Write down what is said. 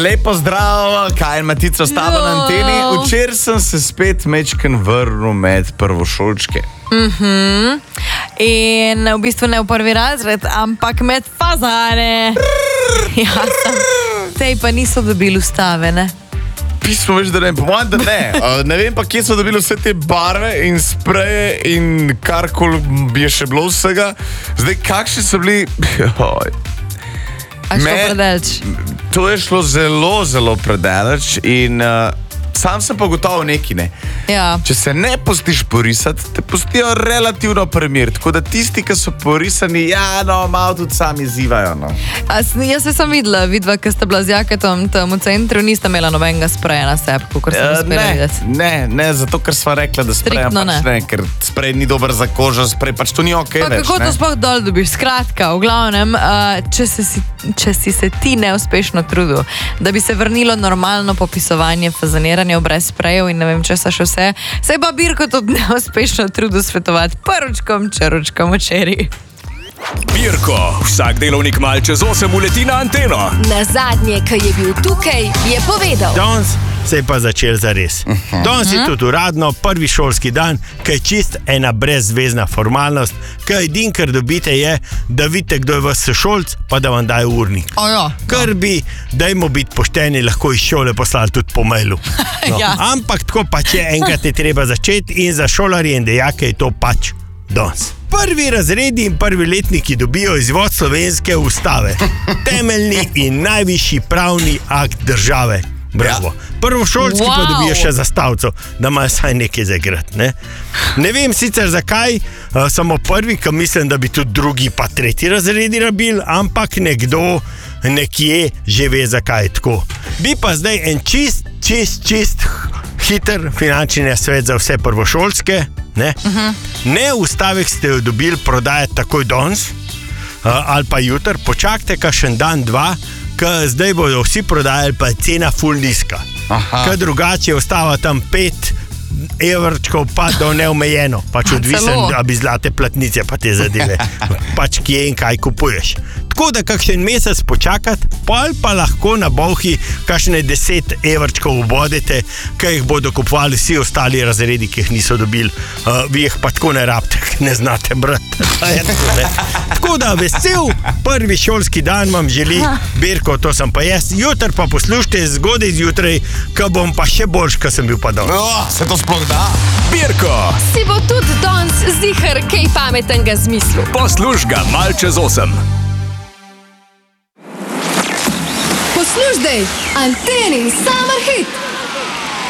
Lepo zdrav, kaj je Matica ostala na anteni. Včeraj sem se spet mečken vrnil med prvošolčke. In v bistvu ne v prvi razred, ampak med fazane. Jasno. Tej pa niso dobili ustave, ne? Pismo veš, da ne, po mojem, da ne. Ne vem pa, kje so dobili vse te barve in spreje in karkoli bi je še bilo vsega. Zdaj, kakšni so bili... A šlo predaleč? To je šlo zelo, zelo predaleč in sam sem pa gotovo neki, ne. Ja. Če se ne pustiš porisati, te pustijo relativno primir, tako da tisti, ki so porisani, malo tudi sami izzivajo, no. Jaz sem videla, ki sta bila z jaketom tam v centru, nista imela nobenega spreja na sebi, kakor sem uspela videti. Ne, zato, ker sva rekla, da spreja pač ne, ker sprej ni dober za kožo, sprej pač to ni okej več, ne. Pa kako to sploh dol dobiš? Skratka, v glavnem, če si se ti neuspešno trudil, da bi se vrnilo normalno popisovanje, fazaniranje brez sprejev in ne vem, če sa še vse, se je pa Birko tudi neuspešno trudil svetovati prvičkom, čeručkom včeraj. Birko, vsak delovnik mal čez 8 uleti na anteno. Na zadnje, ko je bil tukaj, je povedal. Danes se je pa začel zares. Danes je tudi uradno prvi šolski dan, ki je čist ena brezvezna formalnost, ki edin, kar dobite je, da vidite, kdo je vas sošolc, pa da vam daje urnik. Kar bi, dajmo biti pošteni, lahko iz šole poslali tudi po mailu. Ja. Ampak tako pač je, enkrat je treba začeti in za šolarje in dejake je to pač danes. Prvi razredi in prvi letniki dobijo izvod slovenske ustave. Temeljni in najvišji pravni akt države. Bravo. Prvošolski pa dobijo še zastavco, da imajo saj nekaj za igrati, ne? Ne vem sicer zakaj, samo prvi, ki mislim, da bi tudi drugi pa tretji razredi rabili, ampak nekdo nekje že ve, zakaj je tako. Bi pa zdaj en čist hiter finančni nasvet za vse prvošolske, ne? Ne v stavek ste jo dobili prodajati takoj danes, ali pa jutr, počakajte kakšen dan, dva, ker zdaj bodo vsi prodajali, pa je cena ful nizka. Ker drugače ostava tam 5 evrčkov, pa do neomejeno. Pač odvisen, da bi zlate platnice pa te zadeve. Pač kje in kaj kupuješ. Tako da kakšen mesec počakati, pa lahko na bolhi kakšne 10 evrčkov obodete, ki jih bodo kupovali vsi ostali razredi, ki jih niso dobili. Vi jih pa tako ne rabite, ne znate brati. Tako da vesel prvi šolski dan vam želi Birko, to sem pa jaz. Jutr pa poslušajte zgodaj zjutraj, ko bom pa še boljš, ko sem bil pa dol. Se to sploh da? Birko, Si bo tudi danes ziher kaj pametnega zmislil. posluš ga mal čez 8. Poslušaj, Antenin Summer Hit.